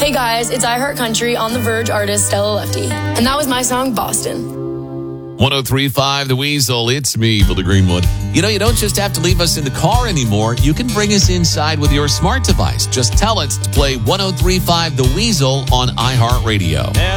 Hey guys, it's iHeart Country on the Verge artist Stella Lefty. And that was my song, Boston. 103.5 The Weasel. It's me, Billy Greenwood. You know, you don't just have to leave us in the car anymore. You can bring us inside with your smart device. Just tell it to play 103.5 The Weasel on iHeartRadio.